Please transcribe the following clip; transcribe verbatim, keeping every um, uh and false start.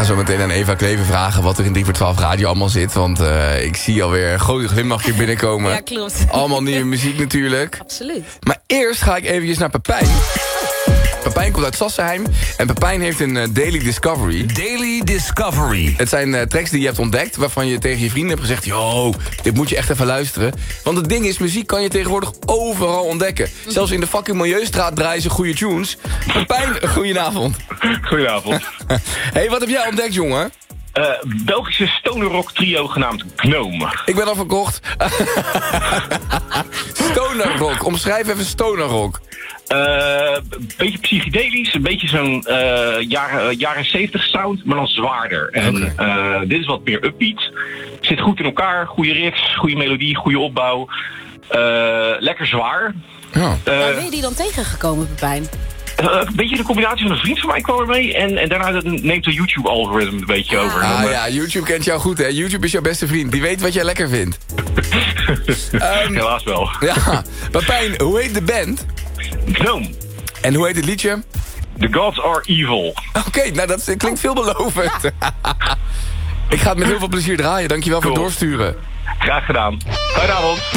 ga zo meteen aan Eva Kleven vragen wat er in drie voor twaalf radio allemaal zit. Want uh, ik zie alweer een grote glimlachje binnenkomen. Ja, klopt. Allemaal nieuwe muziek natuurlijk. Absoluut. Maar eerst ga ik eventjes naar Pepijn. Pepijn komt uit Sassenheim. En Pepijn heeft een uh, Daily Discovery. Daily Discovery. Het zijn uh, tracks die je hebt ontdekt, waarvan je tegen je vrienden hebt gezegd... yo, dit moet je echt even luisteren. Want het ding is, muziek kan je tegenwoordig overal ontdekken. Zelfs in de fucking Milieustraat draaien ze goede tunes. Pepijn, goedenavond. Goedenavond. Hey, wat heb jij ontdekt, jongen? Uh, Belgische stonerrock trio genaamd Gnome. Ik ben al verkocht. Stonerrock, omschrijf even stonerrock. Uh, een beetje psychedelisch, een beetje zo'n uh, jaren, jaren zeventig sound, maar dan zwaarder. En okay. uh, dit is wat meer upbeat. Zit goed in elkaar, goede riffs, goede melodie, goede opbouw. Uh, lekker zwaar. Ja. Uh, Waar ben je die dan tegengekomen, Pepijn? Uh, een beetje de combinatie van een vriend van mij kwam ermee. En, en daarna neemt de YouTube-algoritme een beetje ah. over. Ah dan, uh... ja, YouTube kent jou goed, hè? YouTube is jouw beste vriend. Die weet wat jij lekker vindt. um, Helaas wel. Ja, Pepijn, hoe heet de band? Gnome. En hoe heet het liedje? The Gods Are Evil. Oké, okay, nou dat klinkt veelbelovend. Ja. Ik ga het met heel veel plezier draaien. Dankjewel cool. voor het doorsturen. Graag gedaan. Goedenavond.